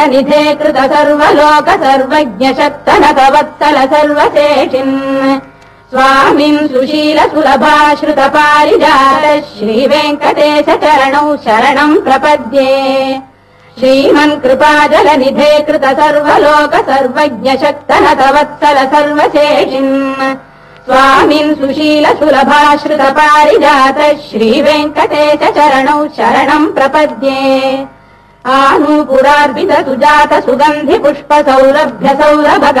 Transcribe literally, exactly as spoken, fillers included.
निधे कृत सर्वलोक सर्वज्ञ शक्तनत वत्सल सर्वशेषिन् स्वामिन् सुशील सुलभाश्रुत पारिजात श्रीवेङ्कटेश चरणौ शरणम् प्रपद्ये श्रीमन् कृपाजल निधे कृत सर्वलोक सर्वज्ञ शक्तनत वत्सल सर्वशेषिन् स्वामिन् सुशील सुलभाश्रुत पारिजात श्रीवेङ्कटेश चरणौ शरणम् प्रपद्ये आनूपुरार्पित सुजात सुगन्धि पुष्प सौरभ्य सौरभग